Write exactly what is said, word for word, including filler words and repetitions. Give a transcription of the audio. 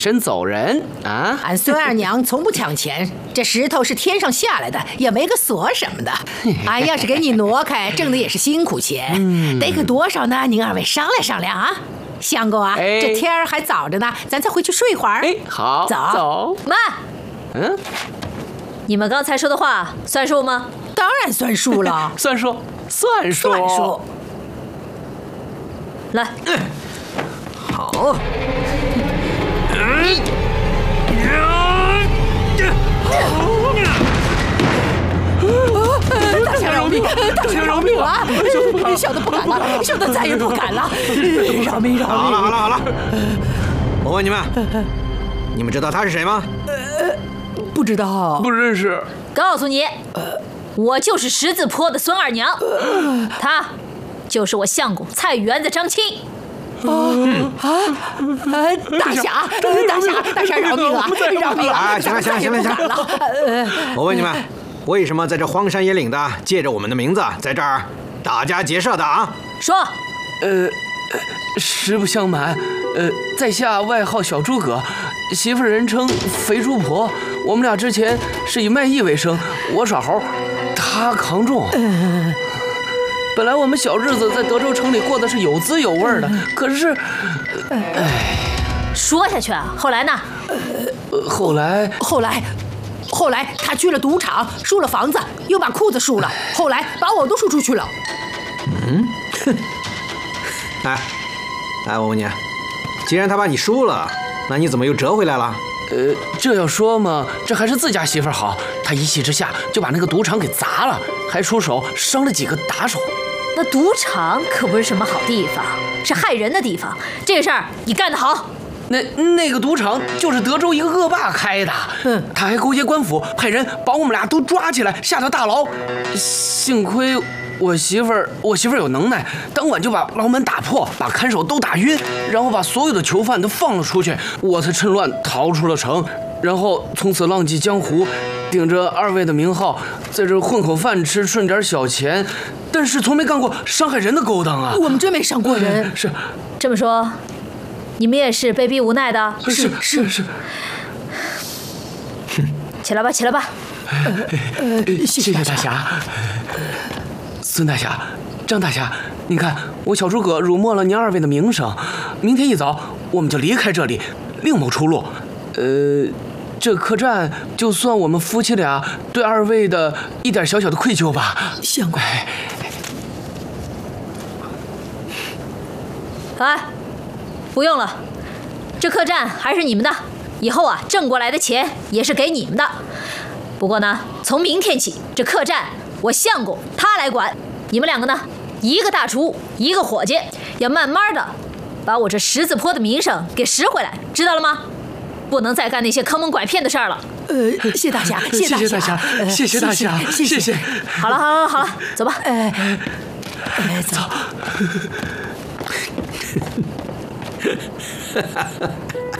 身走人啊！ 俺孙二娘从不抢钱，这石头是天上下来的，也没个锁什么的。俺要是给你挪开，挣的也是辛苦钱，嗯、得个多少呢？您二位商量商量啊！相公啊，哎、这天儿还早着呢，咱再回去睡会儿。 哎，好， 走走。 慢， 嗯， 你们刚才说的话算数吗？ 当然算数了， 算数，算数， 算数。 来， 嗯、好。嗯大侠饶命！大侠饶命啊！小的不敢了，小的再也不敢了。饶命！饶命！ 好了好了好了，我问你们，你们知道他是谁吗？ 呃，不知道， 不认识。 告诉你，我就是十字坡的孙二娘，他就是我相公菜园子张青。 啊啊！大侠，大侠，大侠饶命啊！饶命啊！ 行了行了行了行了，我问你们。为什么在这荒山野岭的，借着我们的名字在这儿打家劫舍的啊？ 说， 呃，实不相瞒，呃，在下外号小诸葛，媳妇人称肥猪婆。我们俩之前是以卖艺为生，我耍猴，他扛重。呃、本来我们小日子在德州城里过的是有滋有味的，可是， 哎，说下去啊，后来呢？ 呃，后来， 后来。后来他去了赌场，输了房子，又把裤子输了，后来把我都输出去了。 嗯，哎，哎，我问你，既然他把你输了，那你怎么又折回来了？ 呃，这要说嘛，这还是自家媳妇好，他一气之下就把那个赌场给砸了，还出手伤了几个打手。 那赌场可不是什么好地方，是害人的地方。这个事儿你干得好。 那那个赌场就是德州一个恶霸开的，嗯，他还勾结官府，派人把我们俩都抓起来，下到大牢。幸亏我媳妇儿，我媳妇儿有能耐，当晚就把牢门打破，把看守都打晕，然后把所有的囚犯都放了出去，我才趁乱逃出了城，然后从此浪迹江湖，顶着二位的名号，在这混口饭吃，顺点小钱，但是从没干过伤害人的勾当啊！ 我们真没伤过人。 嗯、是这么说。你们也是被逼无奈的， 是是是。 起来吧，起来吧。 呃呃， 谢谢大侠。孙大侠，张大侠，你看我小诸葛辱没了您二位的名声，明天一早我们就离开这里，另谋出路。呃，这客栈就算我们夫妻俩对二位的一点小小的愧疚吧。 相公， 哎。不用了，这客栈还是你们的，以后啊挣过来的钱也是给你们的。不过呢，从明天起，这客栈我相公他来管，你们两个呢，一个大厨，一个伙计，要慢慢的把我这十字坡的名声给拾回来，知道了吗？不能再干那些坑蒙拐骗的事儿了。 呃，谢大侠，谢大侠， 谢谢大侠，谢谢。谢谢好了，好了，好了，走吧。 哎，哎，走。 哈哈哈。